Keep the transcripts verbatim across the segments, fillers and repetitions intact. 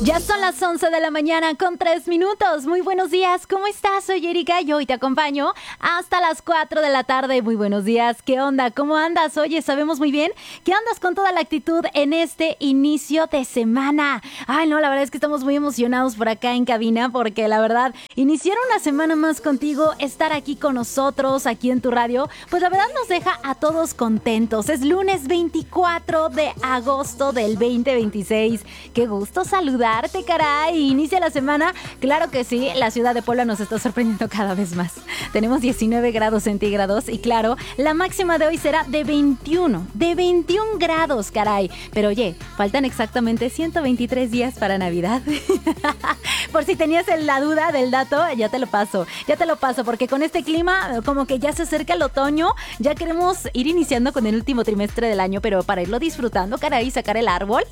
Ya son las once de la mañana con tres minutos. Muy buenos días, ¿cómo estás? Soy Erika y hoy te acompaño hasta las cuatro de la tarde. Muy buenos días, ¿qué onda? ¿Cómo andas? Oye, sabemos muy bien que andas con toda la actitud en este inicio de semana. Ay, no, la verdad es que estamos muy emocionados por acá en cabina porque la verdad, iniciar una semana más contigo, estar aquí con nosotros, aquí en tu radio, pues la verdad nos deja a todos contentos. Es lunes veinticuatro de agosto del veinte veintiséis. Qué gusto saludar. Caray, inicia la semana, claro que sí, la ciudad de Puebla nos está sorprendiendo cada vez más. Tenemos diecinueve grados centígrados y claro, la máxima de hoy será de veintiuno, de veintiún grados, caray. Pero oye, faltan exactamente ciento veintitrés días para Navidad. Por si tenías la duda del dato, ya te lo paso, ya te lo paso, porque con este clima como que ya se acerca el otoño, ya queremos ir iniciando con el último trimestre del año, pero para irlo disfrutando, caray, sacar el árbol.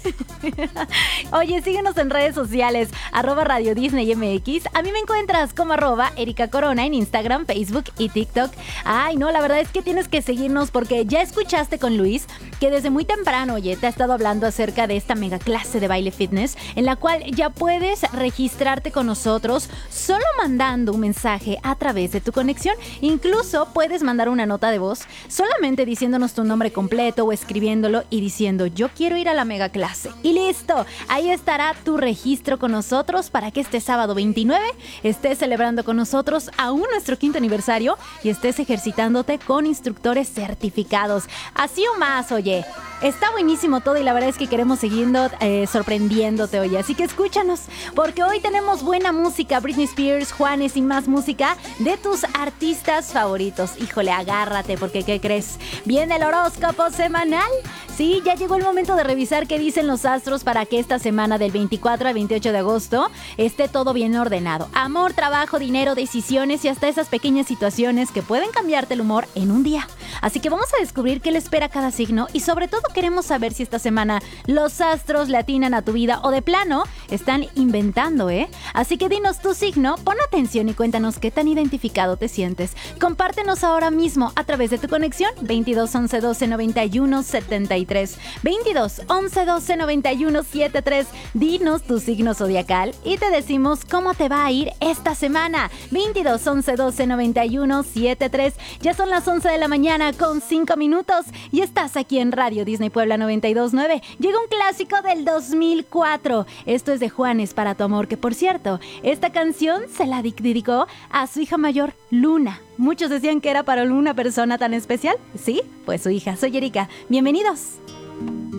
Oye, síguenos en redes sociales, arroba Radio Disney M X. A mí me encuentras como arroba Erika Corona en Instagram, Facebook y TikTok. Ay, no, la verdad es que tienes que seguirnos porque ya escuchaste con Luis que desde muy temprano, oye, te ha estado hablando acerca de esta mega clase de baile fitness en la cual ya puedes registrarte con nosotros solo mandando un mensaje a través de tu conexión. Incluso puedes mandar una nota de voz solamente diciéndonos tu nombre completo o escribiéndolo y diciendo yo quiero ir a la mega clase. Y listo, ahí estará tu registro con nosotros para que este sábado veintinueve estés celebrando con nosotros aún nuestro quinto aniversario y estés ejercitándote con instructores certificados. Así o más, oye. Está buenísimo todo y la verdad es que queremos seguir eh, sorprendiéndote, oye. Así que escúchanos, porque hoy tenemos buena música, Britney Spears, Juanes y más música de tus artistas favoritos. Híjole, agárrate, porque ¿qué crees? Viene el horóscopo semanal. Sí, ya llegó el momento de revisar qué dicen los astros para que esta semana del veinticuatro al veintiocho de agosto esté todo bien ordenado. Amor, trabajo, dinero, decisiones y hasta esas pequeñas situaciones que pueden cambiarte el humor en un día. Así que vamos a descubrir qué le espera a cada signo y sobre todo queremos saber si esta semana los astros le atinan a tu vida o de plano están inventando, ¿eh? Así que dinos tu signo, pon atención y cuéntanos qué tan identificado te sientes. Compártenos ahora mismo a través de tu conexión veintidós once doce noventa y uno setenta y tres. veintidós once doce noventa y uno setenta y tres. Dinos tu signo zodiacal y te decimos cómo te va a ir esta semana. veintidós once doce noventa y uno setenta y tres. Ya son las once de la mañana con cinco minutos y estás aquí en Radio Disney Puebla noventa y dos punto nueve. Llega un clásico del dos mil cuatro. Esto es de Juanes para tu amor, que por cierto, esta canción se la dedicó a su hija mayor, Luna. Muchos decían que era para una persona tan especial. Sí, pues su hija. Soy Erika. Bienvenidos.